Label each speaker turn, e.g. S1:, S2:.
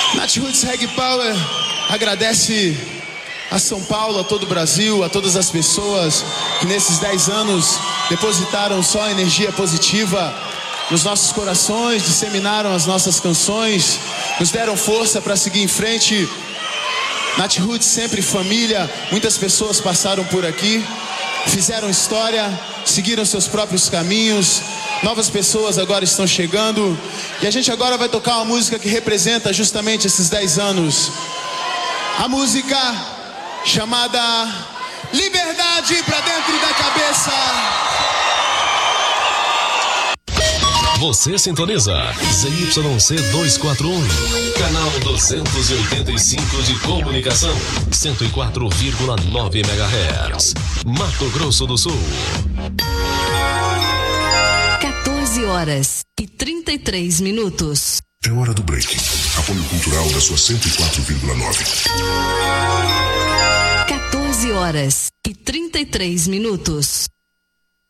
S1: Natiruts Reggae Power agradece a São Paulo, a todo o Brasil, a todas as pessoas que nesses 10 anos depositaram só energia positiva nos nossos corações, disseminaram as nossas canções, nos deram força para seguir em frente. Natiruts sempre família, muitas pessoas passaram por aqui, fizeram história, seguiram seus próprios caminhos, novas pessoas agora estão chegando, e a gente agora vai tocar uma música que representa justamente esses 10 anos. A música chamada Liberdade pra Dentro da Cabeça.
S2: Você sintoniza ZYC 241, canal 285 de comunicação, 104,9 MHz, Mato Grosso do Sul.
S3: 14h33.
S4: É hora do break. Apoio cultural da sua 104,9.
S3: 14h33.